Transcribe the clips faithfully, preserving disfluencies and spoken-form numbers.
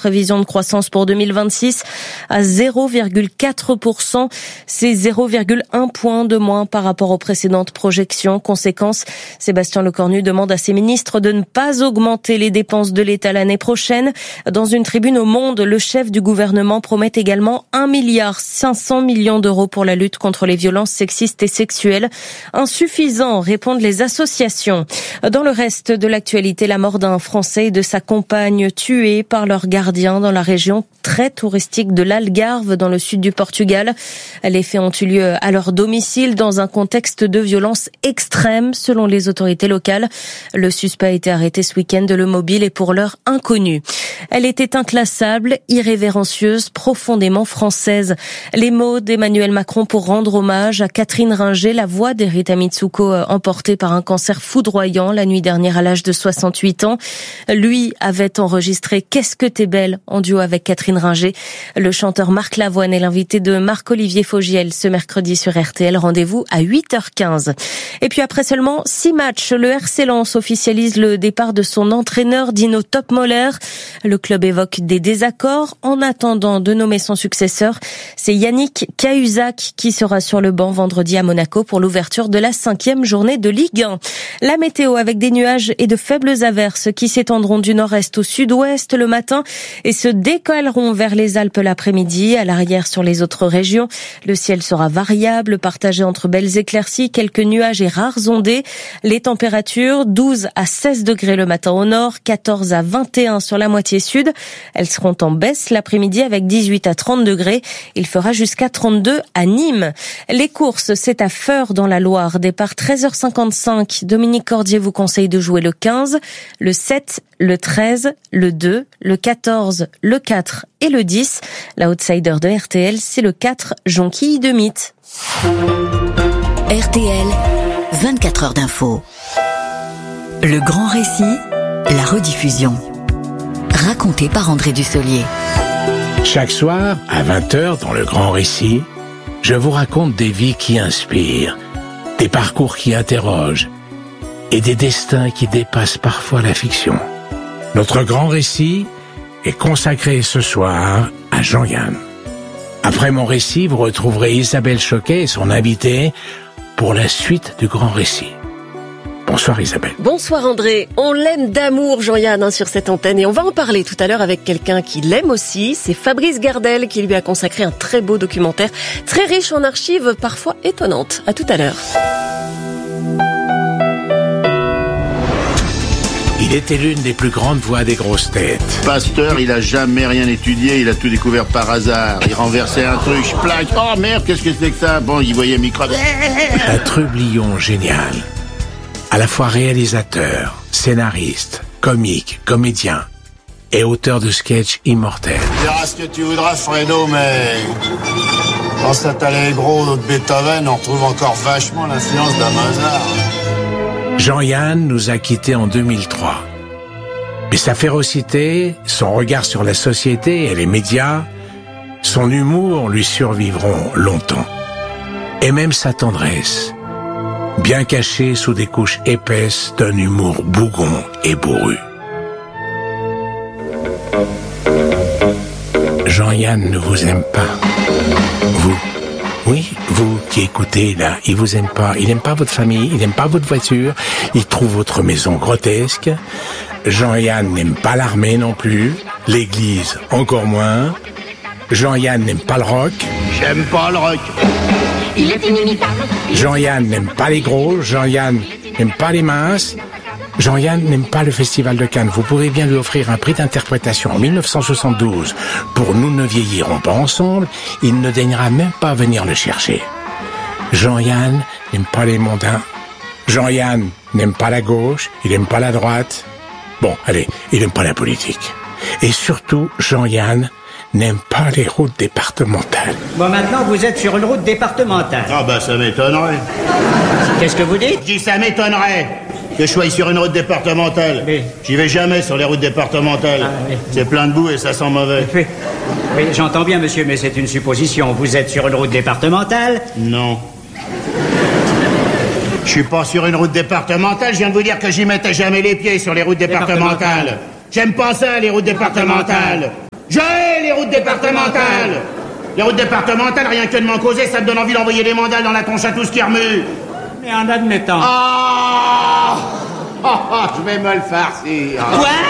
prévision de croissance pour deux mille vingt-six à zéro virgule quatre pour cent. C'est zéro virgule un point de moins par rapport aux précédentes projections. Conséquence, Sébastien Lecornu demande à ses ministres de ne pas augmenter les dépenses de l'État l'année prochaine. Dans une tribune au Monde, le chef du gouvernement promet également un milliard cinq cents millions d'euros pour la lutte contre les violences sexistes et sexuelles. Insuffisant, répondent les associations. Dans le reste de l'actualité, la mort d'un Français et de sa compagne tués par leurs gardiens dans la région très touristique de l'Algarve, dans le sud du Portugal. Les faits ont eu lieu à leur domicile dans un contexte de violence extrême, selon les autorités locales. Le suspect a été arrêté ce week-end. Le mobile est pour l'heure inconnu. Elle était inclassable, irrévérencieuse, profondément française. Les mots d'Emmanuel Macron pour rendre hommage à Catherine Ringer, la voix d'Erita Mitsuko, emportée par un cancer foudroyant la nuit dernière à l'âge de soixante-huit ans. Lui avait enregistré « Qu'est-ce que t'es belle » en duo avec Catherine Ringer. Le chanteur Marc Lavoine est l'invité de Marc-Olivier Fogiel ce mercredi sur R T L. Rendez-vous à huit heures quinze. Et puis après seulement six matchs, le R C Lens officialise le départ de son entraîneur Dino Topmoller. Le club évoque des désaccords. En attendant de nommer son successeur, c'est Yannick Cahuzac qui sera sur le banc vendredi à Monaco pour l'ouverture de la cinquième journée de Ligue un. La météo avec des nuages et de faibles averses qui s'étendront du nord-est au sud-ouest le matin et se décaleront vers les Alpes l'après-midi. À l'arrière sur les autres régions, le ciel sera variable, partagé entre belles éclaircies, quelques nuages et rares ondées. Les températures, douze à seize degrés le matin au nord, quatorze à vingt et un sur la moitié sud. Elles seront en baisse l'après-midi avec dix-huit à trente degrés. Il fera jusqu'à trente-deux à Nîmes. Les courses, c'est à Feurs dans la Loire. Départ treize heures cinquante-cinq. Dominique Cordier vous conseille de jouer le quinze, le sept, le treize, le deux, le quatorze, le quatre et le dix. La outsider de R T L, c'est le quatre, Jonquille de Mythe. R T L, vingt-quatre heures d'info. Le grand récit, la rediffusion. Raconté par André Dussolier. Chaque soir, à vingt heures, dans le grand récit, je vous raconte des vies qui inspirent, des parcours qui interrogent et des destins qui dépassent parfois la fiction. Notre grand récit est consacré ce soir à Jean-Yann. Après mon récit, vous retrouverez Isabelle Choquet et son invité pour la suite du grand récit. Bonsoir Isabelle. Bonsoir André. On l'aime d'amour Jean-Yann hein, sur cette antenne et on va en parler tout à l'heure avec quelqu'un qui l'aime aussi. C'est Fabrice Gardel qui lui a consacré un très beau documentaire, très riche en archives, parfois étonnantes. À tout à l'heure. Il était l'une des plus grandes voix des grosses têtes. Pasteur, il a jamais rien étudié, il a tout découvert par hasard. Il renversait un truc, plaque. Oh merde, qu'est-ce que c'est que ça? Bon, il voyait un micro. Un trublion génial. À la fois réalisateur, scénariste, comique, comédien et auteur de sketchs immortels. Tu verras ce que tu voudras, Fredo, mais dans cet Allegro de Beethoven, on retrouve encore vachement l'influence d'un Mozart. Jean-Yann nous a quittés en deux mille trois. Mais sa férocité, son regard sur la société et les médias, son humour lui survivront longtemps. Et même sa tendresse, bien cachée sous des couches épaisses d'un humour bougon et bourru. Jean-Yann ne vous aime pas. Vous. Oui, vous qui écoutez là, il vous aime pas. Il aime pas votre famille, il aime pas votre voiture, il trouve votre maison grotesque. Jean-Yann n'aime pas l'armée non plus, l'église encore moins. Jean-Yann n'aime pas le rock. J'aime pas le rock. Il est inimitable. Jean-Yann n'aime pas les gros, Jean-Yann n'aime pas les minces. Jean-Yann n'aime pas le Festival de Cannes. Vous pourrez bien lui offrir un prix d'interprétation en mille neuf cent soixante-douze pour Nous ne vieillirons pas ensemble. Il ne daignera même pas venir le chercher. Jean-Yann n'aime pas les mondains. Jean-Yann n'aime pas la gauche. Il n'aime pas la droite. Bon, allez, il n'aime pas la politique. Et surtout, Jean-Yann n'aime pas les routes départementales. Bon, maintenant, vous êtes sur une route départementale. Ah bah ça m'étonnerait. Qu'est-ce que vous dites? Je dis ça m'étonnerait que je sois sur une route départementale. Oui. J'y vais jamais sur les routes départementales. Ah, oui. C'est plein de boue et ça sent mauvais. Oui, oui, j'entends bien, monsieur, mais c'est une supposition. Vous êtes sur une route départementale? Non. Je suis pas sur une route départementale. Je viens de vous dire que j'y mettais jamais les pieds sur les routes départementales. J'aime pas ça, les routes départementales. Je hais les routes départementales. Les routes départementales, rien que de m'en causer, ça me donne envie d'envoyer des mandales dans la tronche à tout ce qui remue. Mais en admettant... Ah oh, oh, je vais me le farcir.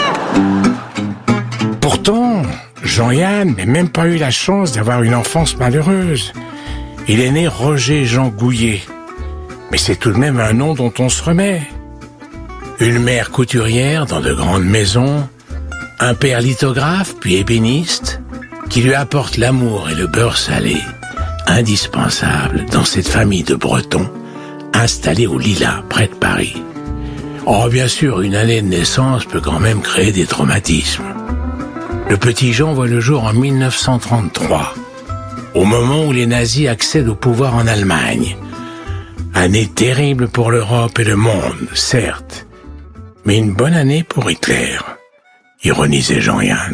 Quoi? Pourtant, Jean-Yann n'a même pas eu la chance d'avoir une enfance malheureuse. Il est né Roger Jean Gouillet. Mais c'est tout de même un nom dont on se remet. Une mère couturière dans de grandes maisons, un père lithographe puis ébéniste, qui lui apporte l'amour et le beurre salé, indispensable dans cette famille de Bretons installée au Lilas, près de Paris. Oh, bien sûr, une année de naissance peut quand même créer des traumatismes. Le petit Jean voit le jour en mille neuf cent trente-trois, au moment où les nazis accèdent au pouvoir en Allemagne. Année terrible pour l'Europe et le monde, certes, mais une bonne année pour Hitler, ironisait Jean-Yann.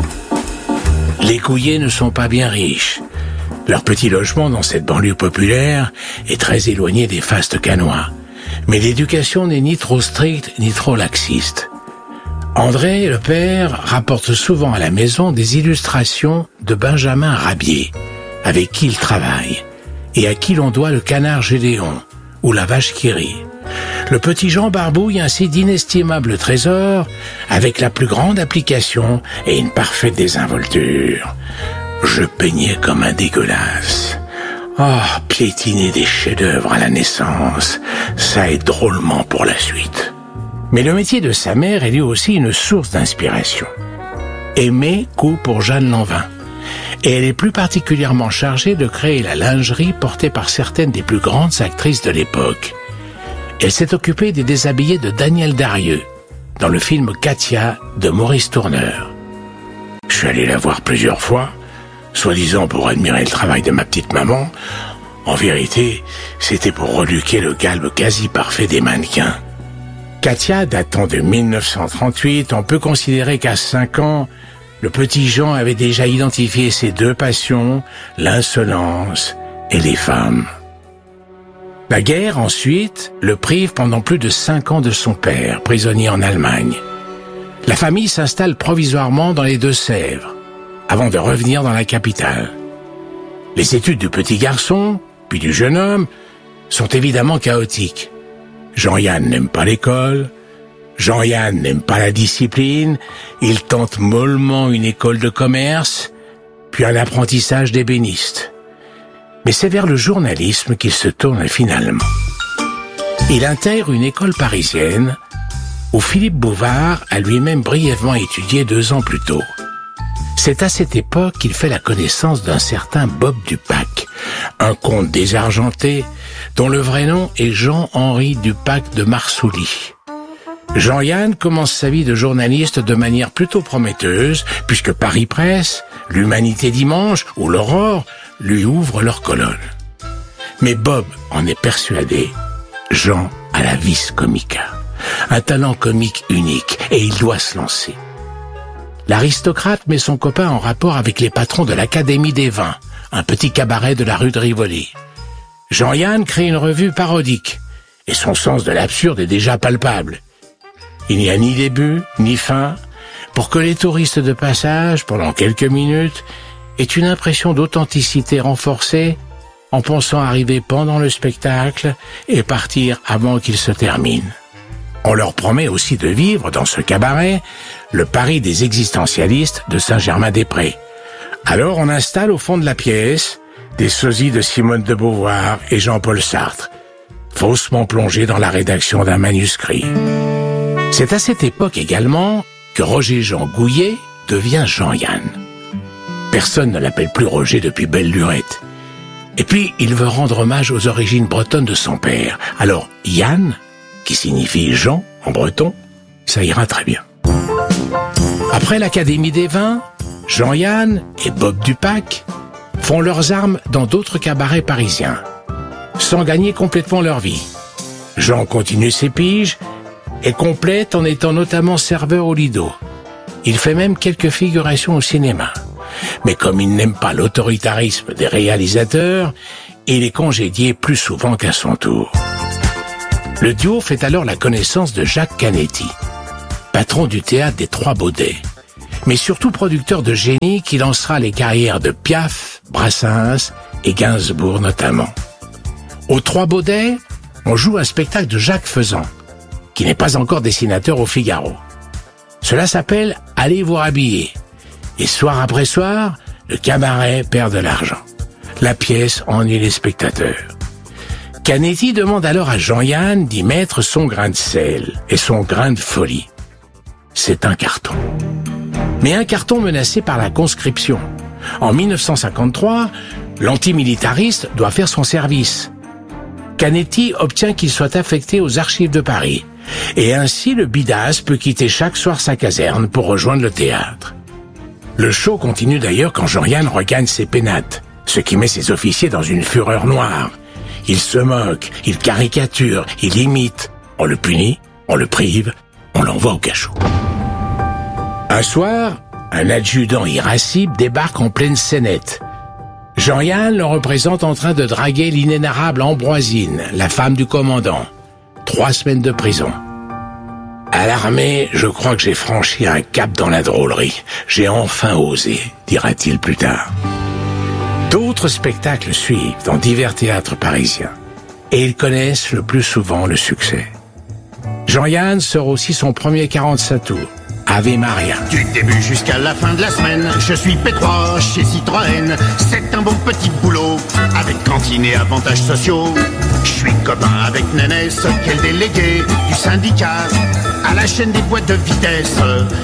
Les Gouillets ne sont pas bien riches. Leur petit logement dans cette banlieue populaire est très éloigné des fastes canois. Mais l'éducation n'est ni trop stricte ni trop laxiste. André, le père, rapporte souvent à la maison des illustrations de Benjamin Rabier, avec qui il travaille, et à qui l'on doit le canard Gédéon ou la vache qui rit. Le petit Jean barbouille ainsi d'inestimables trésors avec la plus grande application et une parfaite désinvolture. Je peignais comme un dégueulasse. Oh, piétiner des chefs-d'œuvre à la naissance, ça aide drôlement pour la suite. Mais le métier de sa mère est lui aussi une source d'inspiration. Aimée coud pour Jeanne Lanvin. Et elle est plus particulièrement chargée de créer la lingerie portée par certaines des plus grandes actrices de l'époque. Elle s'est occupée des déshabillés de Daniel Darieux, dans le film Katia de Maurice Tourneur. Je suis allé la voir plusieurs fois, soi-disant pour admirer le travail de ma petite maman. En vérité, c'était pour reluquer le galbe quasi parfait des mannequins. Katia, datant de mille neuf cent trente-huit, on peut considérer qu'à cinq ans, le petit Jean avait déjà identifié ses deux passions, l'insolence et les femmes. La guerre, ensuite, le prive pendant plus de cinq ans de son père, prisonnier en Allemagne. La famille s'installe provisoirement dans les Deux-Sèvres, avant de revenir dans la capitale. Les études du petit garçon, puis du jeune homme, sont évidemment chaotiques. Jean-Yann n'aime pas l'école, Jean-Yann n'aime pas la discipline, il tente mollement une école de commerce, puis un apprentissage d'ébéniste. Mais c'est vers le journalisme qu'il se tourne finalement. Il intègre une école parisienne où Philippe Bouvard a lui-même brièvement étudié deux ans plus tôt. C'est à cette époque qu'il fait la connaissance d'un certain Bob Dupac, un comte désargenté dont le vrai nom est Jean-Henri Dupac de Marsouly. Jean-Yann commence sa vie de journaliste de manière plutôt prometteuse, puisque Paris Presse, l'Humanité Dimanche ou l'Aurore lui ouvrent leurs colonnes. Mais Bob en est persuadé, Jean a la vis comica, un talent comique unique, et il doit se lancer. L'aristocrate met son copain en rapport avec les patrons de l'Académie des Vins, un petit cabaret de la rue de Rivoli. Jean-Yann crée une revue parodique, et son sens de l'absurde est déjà palpable. Il n'y a ni début, ni fin, pour que les touristes de passage, pendant quelques minutes, aient une impression d'authenticité renforcée en pensant arriver pendant le spectacle et partir avant qu'il se termine. On leur promet aussi de vivre, dans ce cabaret, le Paris des existentialistes de Saint-Germain-des-Prés. Alors on installe au fond de la pièce des sosies de Simone de Beauvoir et Jean-Paul Sartre, faussement plongés dans la rédaction d'un manuscrit. C'est à cette époque également que Roger Jean Gouillet devient Jean-Yann. Personne ne l'appelle plus Roger depuis belle lurette. Et puis, il veut rendre hommage aux origines bretonnes de son père. Alors, Yann, qui signifie Jean en breton, ça ira très bien. Après l'Académie des Vins, Jean-Yann et Bob Dupac font leurs armes dans d'autres cabarets parisiens, sans gagner complètement leur vie. Jean continue ses piges et complète en étant notamment serveur au Lido. Il fait même quelques figurations au cinéma. Mais comme il n'aime pas l'autoritarisme des réalisateurs, il est congédié plus souvent qu'à son tour. Le duo fait alors la connaissance de Jacques Canetti, patron du théâtre des Trois Baudets, mais surtout producteur de génie qui lancera les carrières de Piaf, Brassens et Gainsbourg notamment. Aux Trois Baudets, on joue un spectacle de Jacques Faisan, qui n'est pas encore dessinateur au Figaro. Cela s'appelle « Allez vous rhabiller ». Et soir après soir, le cabaret perd de l'argent. La pièce ennuie les spectateurs. Canetti demande alors à Jean-Yann d'y mettre son grain de sel et son grain de folie. C'est un carton. Mais un carton menacé par la conscription. En mille neuf cent cinquante-trois, l'antimilitariste doit faire son service. Canetti obtient qu'il soit affecté aux archives de Paris. Et ainsi, le bidasse peut quitter chaque soir sa caserne pour rejoindre le théâtre. Le show continue d'ailleurs quand Jean-Yann regagne ses pénates, ce qui met ses officiers dans une fureur noire. Il se moque, il caricature, il imite. On le punit, on le prive, on l'envoie au cachot. Un soir, un adjudant irascible débarque en pleine scénette. Jean-Yann le représente en train de draguer l'inénarrable Ambroisine, la femme du commandant. Trois semaines de prison. À l'armée, je crois que j'ai franchi un cap dans la drôlerie. J'ai enfin osé, dira-t-il plus tard. D'autres spectacles suivent dans divers théâtres parisiens. Et ils connaissent le plus souvent le succès. Jean-Yann sort aussi son premier quarante-cinq tours, Ave Maria. Du début jusqu'à la fin de la semaine, je suis P trois chez Citroën. C'est un bon petit boulot, avec cantine et avantages sociaux. Je suis copain avec Nénès, quel délégué du syndicat, à la chaîne des boîtes de vitesse.